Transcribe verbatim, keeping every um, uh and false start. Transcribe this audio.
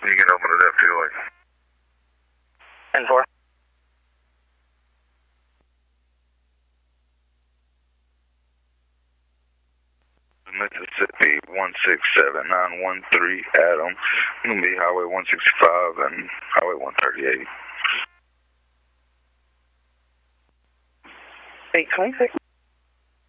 You can open it up if you like. ten four. Mississippi one six seven nine one three Adam. It's going to be Highway one sixty-five and Highway one thirty-eight. eight twenty-six.